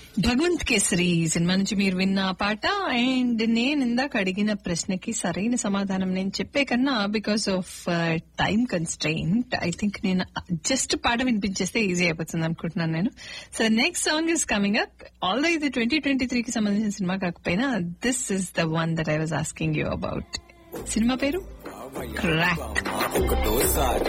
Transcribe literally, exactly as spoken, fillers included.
Bhagavanth kesari cinema నుంచి మీరు విన్న పాట. అండ్ నేను ఇందాక అడిగిన ప్రశ్నకి సరైన సమాధానం నేను చెప్పే కన్నా because of time constraint I think నేను జస్ట్ పాట వినిపించేస్తే ఈజీ అయిపోతుంది అనుకుంటున్నాను నేను. So next song is coming up. All the ఇది ట్వంటీ ట్వంటీ త్రీ కి సంబంధించిన సినిమా కాకపోయినా this is the one that I was asking you about. Cinema పేరు క్రాక్.